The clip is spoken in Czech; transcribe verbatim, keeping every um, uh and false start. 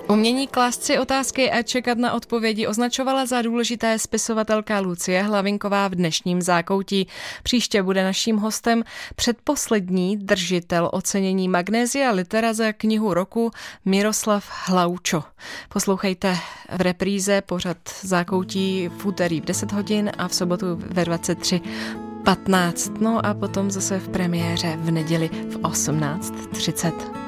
Umění klást si otázky a čekat na odpovědi označovala za důležité spisovatelka Lucie Hlavinková v dnešním Zákoutí. Příště bude naším hostem předposlední držitel ocenění Magnesia Litera za knihu roku Miroslav Hlaučo. Poslouchejte v repríze pořad Zákoutí v úterý v deset hodin a v sobotu ve dvacet tři patnáct. No a potom zase v premiéře v neděli v osmnáct třicet.